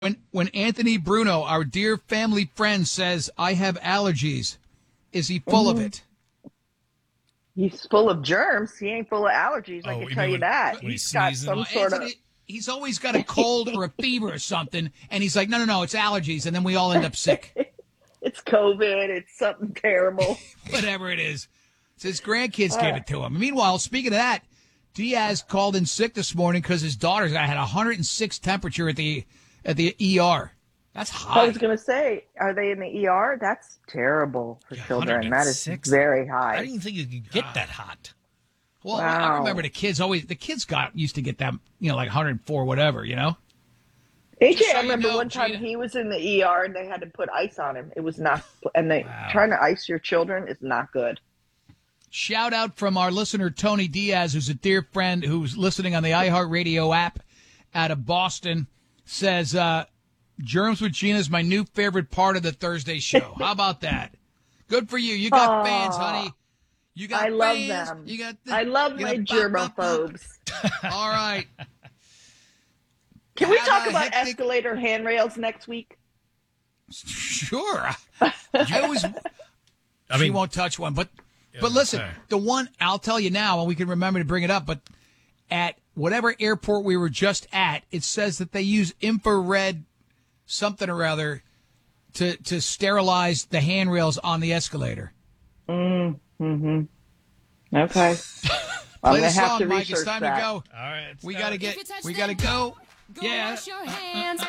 When Anthony Bruno, our dear family friend, says, I have allergies, is he full of it? He's full of germs. He ain't full of allergies. I can tell you that. when he's got sneezing? some Well, sort Anthony, of. he's always got a cold or a fever or something, and he's like, no, it's allergies, and then we all end up sick. It's COVID. It's something terrible. Whatever it is. It's his grandkids gave it to him. Meanwhile, speaking of that, Diaz called in sick this morning because his daughter's had 106 temperature at the ER. That's high. I was going to say, are they in the ER? That's terrible for children. That is 106? very high. I didn't even think you could get that hot. Well, Wow. I remember the kids used to get that, like 104, whatever, AJ, Just so I you remember know, one time Gina. he was in the ER and they had to put ice on him. It was not, and trying to ice your children is not good. Shout out from our listener, Tony Diaz, who's a dear friend who's listening on the iHeartRadio app out of Boston, says, Germs with Gina is my new favorite part of the Thursday show. How about that? Good for you. You got fans, honey. You got I love fans. them. You got I love my germophobes. All right. Can we Have talk a about hectic- escalator handrails next week? Sure. She won't touch one, but listen, okay. the one I'll tell you now, and we can remember to bring it up. But at whatever airport we were just at, it says that they use infrared something or other to sterilize the handrails on the escalator. Okay. I'm Play gonna the have song, to Mike. It's research time that. to go. All right. We gotta go. Go Yeah. wash your hands.